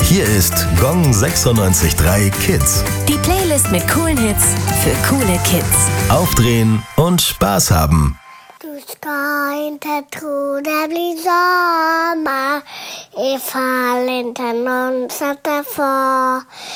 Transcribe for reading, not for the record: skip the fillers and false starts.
Hier ist Gong 96.3 Kids. Die Playlist mit coolen Hits für coole Kids. Aufdrehen und Spaß haben. Du ska inte tro det blir sommar ifall inte någon sätter för.